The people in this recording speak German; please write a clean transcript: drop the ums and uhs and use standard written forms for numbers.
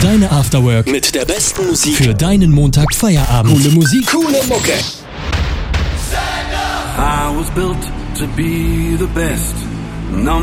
Deine Afterwork mit der besten Musik für deinen Montag Feierabend. Coole Musik, coole Mucke. I was built to be the best. No